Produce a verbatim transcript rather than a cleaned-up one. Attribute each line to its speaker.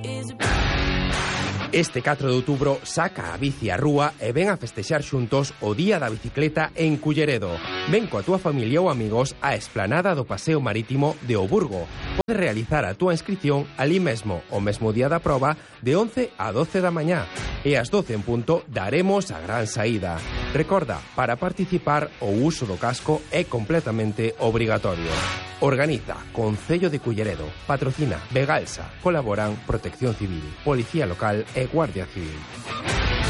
Speaker 1: Este catro de outubro saca a bici á rúa e ven a festexar xuntos o Día da Bicicleta en Culleredo. Ven coa túa familia ou amigos á esplanada do Paseo Marítimo de O Burgo. Podes realizar a túa inscripción ali mesmo, o mesmo día da proba, de once a doce da mañá. E ás doce en punto daremos a gran saída. Recorda, para participar o uso do casco é completamente obrigatorio. Organiza Concello de Culleredo, patrocina Vegalsa, colaboran Protección Civil, Policía Local e Guardia Civil.